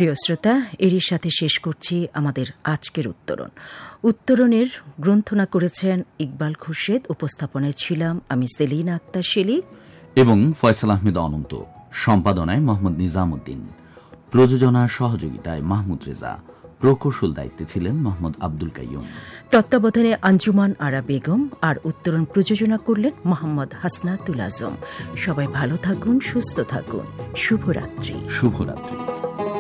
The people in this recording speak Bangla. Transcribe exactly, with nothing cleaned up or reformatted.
প্রিয় শ্রোতা, এরই সাথে শেষ করছি আমাদের আজকের উত্তরণ। উত্তরণের গ্রন্থনা করেছেন ইকবাল খুরশেদ, উপস্থাপনায় ছিলাম আমি সেলিনা আক্তার শেলি এবং ফয়সাল আহমেদ অনন্ত, সম্পাদনায় মোহাম্মদ নিজামুদ্দিন, প্রযোজনার সহযোগিতায় মাহমুদ রেজা, প্রকৌশল দায়িত্বে ছিলেন মোহাম্মদ আব্দুল কাইয়ুম, তত্ত্বাবধানে আঞ্জুমান আরা বেগম, আর উত্তরণ প্রযোজনা করলেন মোহাম্মদ হাসনাতুল আজম। সবাই ভালো থাকুন, সুস্থ থাকুন। শুভরাত্রি। শুভরাত্রি।